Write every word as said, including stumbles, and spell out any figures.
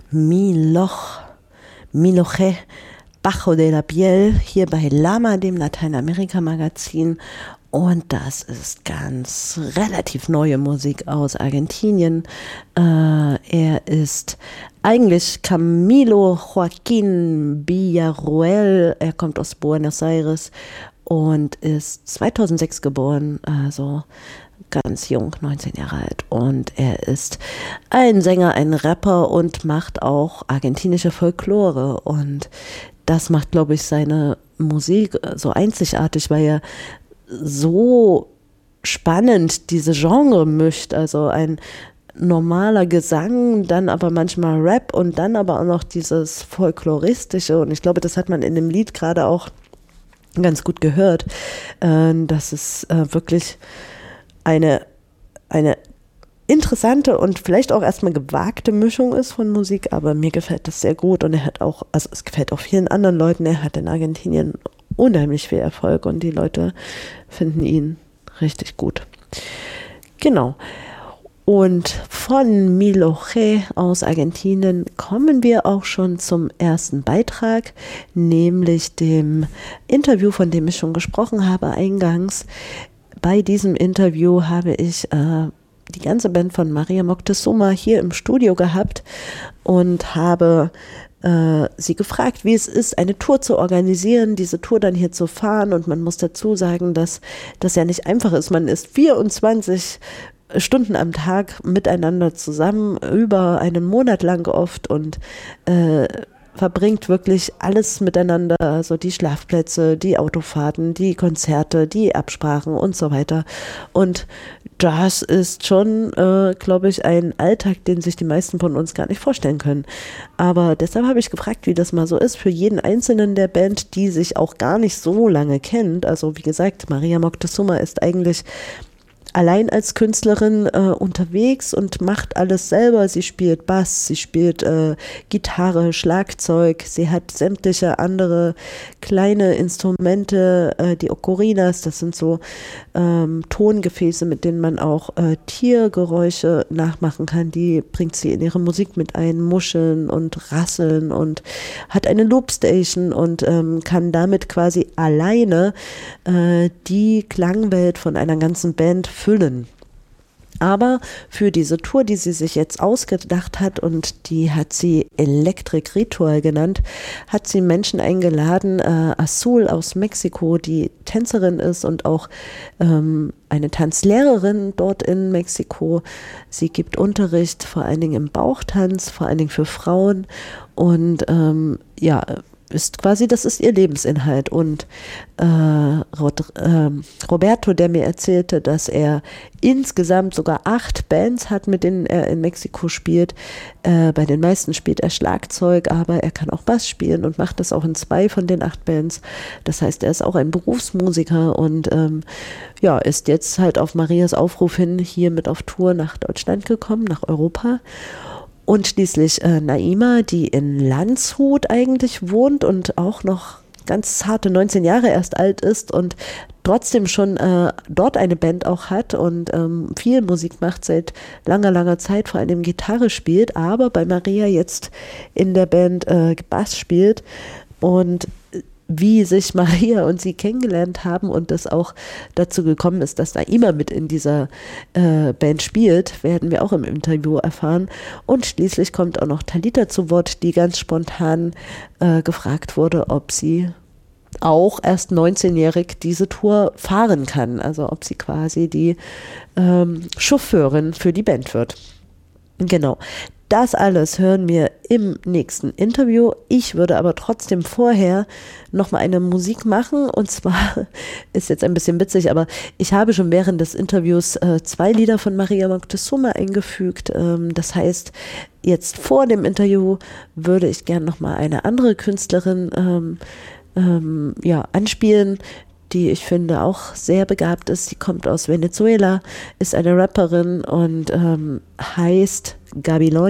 Mi Loch, Mi Loche, Bajo de la Piel, hier bei Lama, dem Lateinamerika-Magazin. Und das ist ganz relativ neue Musik aus Argentinien. Äh, er ist eigentlich Camilo Joaquín Villarroel. Er kommt aus Buenos Aires und ist zweitausendsechs geboren, also ganz jung, neunzehn Jahre alt. Und er ist ein Sänger, ein Rapper und macht auch argentinische Folklore. Und das macht, glaube ich, seine Musik so einzigartig, weil er so spannend diese Genre mischt. Also ein normaler Gesang, dann aber manchmal Rap und dann aber auch noch dieses Folkloristische. Und ich glaube, das hat man in dem Lied gerade auch ganz gut gehört, äh, dass es äh, wirklich eine, eine interessante und vielleicht auch erstmal gewagte Mischung ist von Musik, aber mir gefällt das sehr gut und er hat auch, also es gefällt auch vielen anderen Leuten, er hat in Argentinien unheimlich viel Erfolg und die Leute finden ihn richtig gut. Genau. Und von Mi Loche aus Argentinien kommen wir auch schon zum ersten Beitrag, nämlich dem Interview, von dem ich schon gesprochen habe eingangs. Bei diesem Interview habe ich äh, die ganze Band von Maria Moctezuma hier im Studio gehabt und habe äh, sie gefragt, wie es ist, eine Tour zu organisieren, diese Tour dann hier zu fahren. Und man muss dazu sagen, dass das ja nicht einfach ist. Man ist vierundzwanzig Stunden am Tag miteinander zusammen, über einen Monat lang oft und äh, verbringt wirklich alles miteinander, also die Schlafplätze, die Autofahrten, die Konzerte, die Absprachen und so weiter. Und das ist schon, äh, glaube ich, ein Alltag, den sich die meisten von uns gar nicht vorstellen können. Aber deshalb habe ich gefragt, wie das mal so ist für jeden Einzelnen der Band, die sich auch gar nicht so lange kennt. Also wie gesagt, Maria Moctezuma ist eigentlich allein als Künstlerin äh, unterwegs und macht alles selber. Sie spielt Bass, sie spielt äh, Gitarre, Schlagzeug, sie hat sämtliche andere kleine Instrumente, äh, die Ocarinas, das sind so ähm, Tongefäße, mit denen man auch äh, Tiergeräusche nachmachen kann. Die bringt sie in ihre Musik mit ein, Muscheln und Rasseln und hat eine Loopstation und ähm, kann damit quasi alleine äh, die Klangwelt von einer ganzen Band füllen. Aber für diese Tour, die sie sich jetzt ausgedacht hat und die hat sie Electric Ritual genannt, hat sie Menschen eingeladen, äh, Azul aus Mexiko, die Tänzerin ist und auch ähm, eine Tanzlehrerin dort in Mexiko. Sie gibt Unterricht, vor allen Dingen im Bauchtanz, vor allen Dingen für Frauen und ähm, ja, ist quasi, das ist ihr Lebensinhalt. Und äh, Rod, äh, Roberto, der mir erzählte, dass er insgesamt sogar acht Bands hat, mit denen er in Mexiko spielt. Äh, bei den meisten spielt er Schlagzeug, aber er kann auch Bass spielen und macht das auch in zwei von den acht Bands. Das heißt, er ist auch ein Berufsmusiker und ähm, ja, ist jetzt halt auf Marias Aufruf hin hier mit auf Tour nach Deutschland gekommen, nach Europa. Und schließlich äh, Naima, die in Landshut eigentlich wohnt und auch noch ganz zarte neunzehn Jahre erst alt ist und trotzdem schon äh, dort eine Band auch hat und ähm, viel Musik macht seit langer, langer Zeit, vor allem Gitarre spielt, aber bei Maria jetzt in der Band äh, Bass spielt. Und wie sich Maria und sie kennengelernt haben und das auch dazu gekommen ist, dass Naima mit in dieser äh, Band spielt, werden wir auch im Interview erfahren. Und schließlich kommt auch noch Talita zu Wort, die ganz spontan äh, gefragt wurde, ob sie auch erst neunzehnjährig diese Tour fahren kann, also ob sie quasi die ähm, Chauffeurin für die Band wird. Genau. Das alles hören wir im nächsten Interview. Ich würde aber trotzdem vorher nochmal eine Musik machen. Und zwar ist jetzt ein bisschen witzig, aber ich habe schon während des Interviews äh, zwei Lieder von Maria Moctezuma eingefügt. Ähm, das heißt, jetzt vor dem Interview würde ich gerne nochmal eine andere Künstlerin ähm, ähm, ja, anspielen, die ich finde auch sehr begabt ist. Sie kommt aus Venezuela, ist eine Rapperin und ähm, heißt Gabilon.